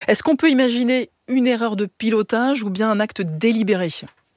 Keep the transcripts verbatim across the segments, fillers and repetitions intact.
Est-ce qu'on peut imaginer une erreur de pilotage ou bien un acte délibéré ?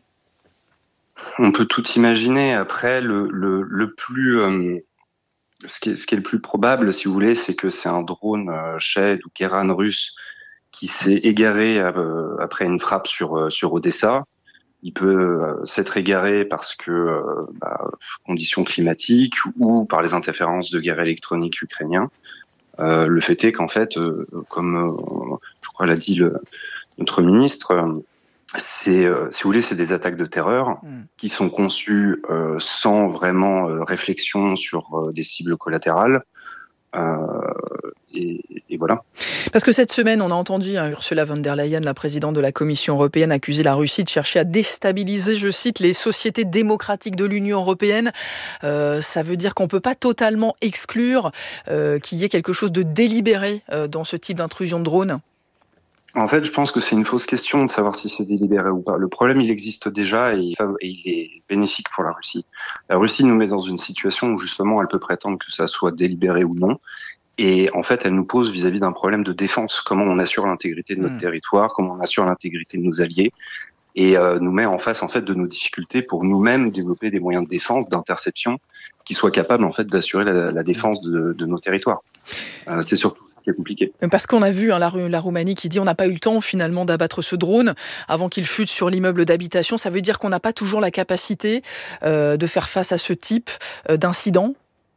On peut tout imaginer. Après, le, le, le plus, euh, ce, qui est, ce qui est le plus probable, si vous voulez, c'est que c'est un drone euh, Shahed ou Keran russe qui s'est égaré euh, après une frappe sur euh, sur Odessa. Il peut euh, s'être égaré parce que euh, bah, conditions climatiques ou par les interférences de guerre électronique ukrainien. Euh, le fait est qu'en fait, euh, comme euh, je crois l'a dit le, notre ministre, euh, c'est, euh, si vous voulez, c'est des attaques de terreur mmh. qui sont conçues euh, sans vraiment euh, réflexion sur euh, des cibles collatérales. Euh, et, et voilà. Parce que cette semaine, on a entendu hein, Ursula von der Leyen, la présidente de la Commission européenne, accuser la Russie de chercher à déstabiliser, je cite, les sociétés démocratiques de l'Union européenne. Euh, ça veut dire qu'on ne peut pas totalement exclure euh, qu'il y ait quelque chose de délibéré euh, dans ce type d'intrusion de drone. En fait, je pense que c'est une fausse question de savoir si c'est délibéré ou pas. Le problème, il existe déjà et il est bénéfique pour la Russie. La Russie nous met dans une situation où justement, elle peut prétendre que ça soit délibéré ou non. Et en fait, elle nous pose vis-à-vis d'un problème de défense. Comment on assure l'intégrité de notre mmh. territoire, comment on assure l'intégrité de nos alliés, et euh, nous met en face en fait de nos difficultés pour nous-mêmes développer des moyens de défense, d'interception, qui soient capables en fait d'assurer la, la défense de, de nos territoires. Euh, c'est surtout ça qui est compliqué. Parce qu'on a vu hein, la, la Roumanie qui dit on n'a pas eu le temps finalement d'abattre ce drone avant qu'il chute sur l'immeuble d'habitation. Ça veut dire qu'on n'a pas toujours la capacité euh, de faire face à ce type euh, d'incident.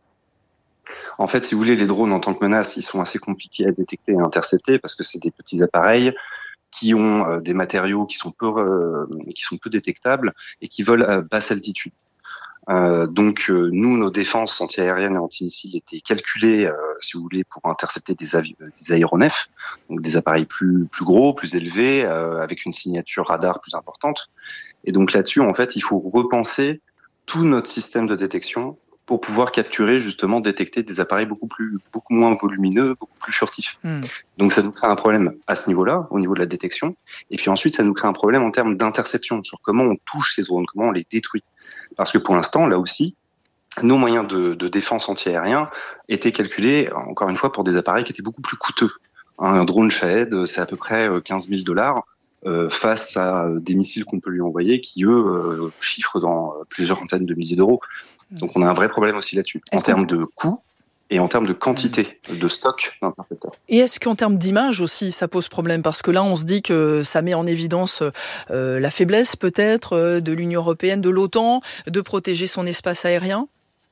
En fait, si vous voulez, les drones en tant que menace, ils sont assez compliqués à détecter et à intercepter parce que c'est des petits appareils qui ont euh, des matériaux qui sont peu, euh, qui sont peu détectables et qui volent à basse altitude. Euh, donc, euh, nous, nos défenses anti-aériennes et anti-missiles étaient calculées, euh, si vous voulez, pour intercepter des, avi- des aéronefs, donc des appareils plus plus gros, plus élevés, euh, avec une signature radar plus importante. Et donc là-dessus, en fait, il faut repenser tout notre système de détection pour pouvoir capturer, justement, détecter des appareils beaucoup plus, beaucoup moins volumineux, beaucoup plus furtifs. Mmh. Donc, ça nous crée un problème à ce niveau-là, au niveau de la détection. Et puis ensuite, ça nous crée un problème en termes d'interception, sur comment on touche ces drones, comment on les détruit. Parce que pour l'instant, là aussi, nos moyens de, de défense anti-aérien étaient calculés, encore une fois, pour des appareils qui étaient beaucoup plus coûteux. Un drone Shahed, c'est à peu près quinze mille dollars. Euh, face à des missiles qu'on peut lui envoyer qui, eux, euh, chiffrent dans plusieurs centaines de milliers d'euros. Donc on a un vrai problème aussi là-dessus, est-ce en termes de coûts et en termes de quantité de stock d'intercepteurs. Et est-ce qu'en termes d'image aussi, ça pose problème ? Parce que là, on se dit que ça met en évidence euh, la faiblesse peut-être euh, de l'Union européenne, de l'OTAN, de protéger son espace aérien ?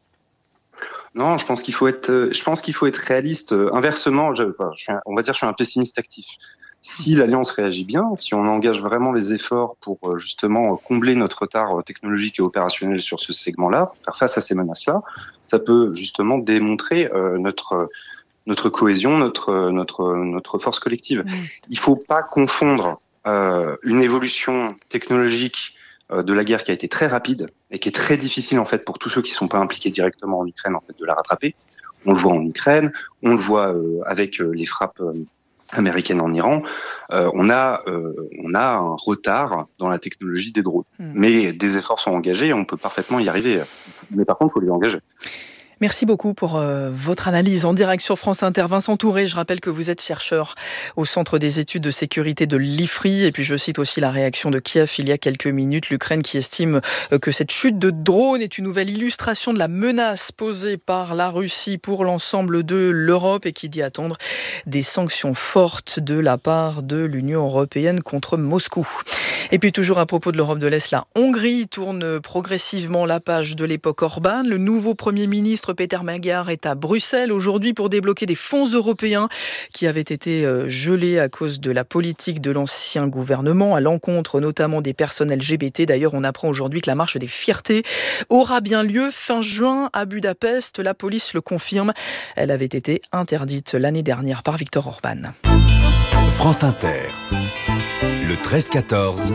Non, je pense qu'il faut être, je pense qu'il faut être réaliste. Inversement, je, je suis un, on va dire, je suis un pessimiste actif. Si l'Alliance réagit bien, si on engage vraiment les efforts pour justement combler notre retard technologique et opérationnel sur ce segment-là, pour faire face à ces menaces-là, ça peut justement démontrer euh, notre notre cohésion, notre notre notre force collective. Mmh. Il faut pas confondre euh, une évolution technologique euh, de la guerre qui a été très rapide et qui est très difficile en fait pour tous ceux qui sont pas impliqués directement en Ukraine en fait de la rattraper. On le voit en Ukraine, on le voit euh, avec euh, les frappes euh, américaine en Iran, euh, on a euh, on a un retard dans la technologie des drones. Mmh. Mais des efforts sont engagés et on peut parfaitement y arriver. Mais par contre, il faut les engager. Merci beaucoup pour euh, votre analyse en direct sur France Inter. Vincent Touré, je rappelle que vous êtes chercheur au Centre des études de sécurité de l'I F R I. Et puis je cite aussi la réaction de Kiev il y a quelques minutes. L'Ukraine qui estime que cette chute de drone est une nouvelle illustration de la menace posée par la Russie pour l'ensemble de l'Europe et qui dit attendre des sanctions fortes de la part de l'Union européenne contre Moscou. Et puis toujours à propos de l'Europe de l'Est, la Hongrie tourne progressivement la page de l'époque Orban. Le nouveau Premier ministre Péter Magyar est à Bruxelles aujourd'hui pour débloquer des fonds européens qui avaient été gelés à cause de la politique de l'ancien gouvernement, à l'encontre notamment des personnes L G B T. D'ailleurs, on apprend aujourd'hui que la marche des fiertés aura bien lieu fin juin à Budapest. La police le confirme. Elle avait été interdite l'année dernière par Viktor Orban. France Inter. Le treize quatorze.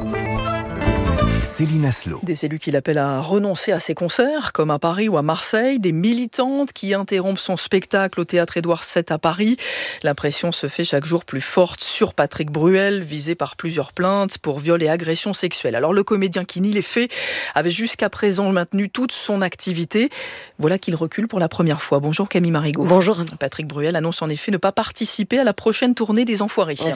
Céline Aslo. Des élus qui l'appellent à renoncer à ses concerts, comme à Paris ou à Marseille. Des militantes qui interrompent son spectacle au théâtre Édouard sept à Paris. La pression se fait chaque jour plus forte sur Patrick Bruel, visé par plusieurs plaintes pour viol et agression sexuelle. Alors le comédien qui nie les faits avait jusqu'à présent maintenu toute son activité. Voilà qu'il recule pour la première fois. Bonjour Camille Marigot. Bonjour. Patrick Bruel annonce en effet ne pas participer à la prochaine tournée des Enfoirés.